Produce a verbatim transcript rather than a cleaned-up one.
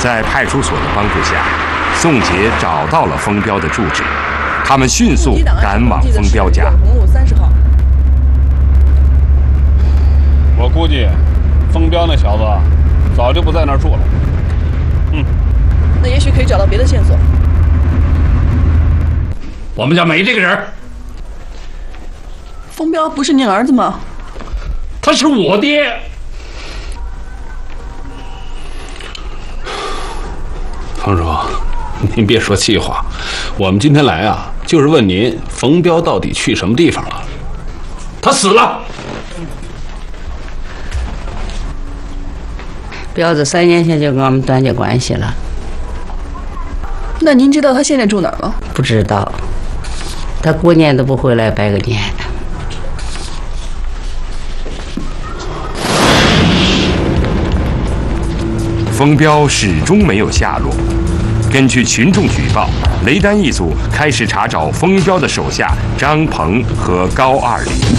在派出所的帮助下，宋杰找到了封彪的住址。他们迅速赶往封彪家。 我估计，封彪那小子早就不在那儿住了。嗯， 那也许可以找到别的线索。 我们家没这个人。 封彪不是您儿子吗？ 他是我爹。 汤叔，您别说气话，我们今天来啊，就是问您冯彪到底去什么地方了？ 他死了。 彪子三年前就跟我们断绝关系了。 那您知道他现在住哪儿吗？ 不知道，他过年都不回来拜个年。 封彪始终没有下落。根据群众举报，雷丹一组开始查找封彪的手下张鹏和高二林。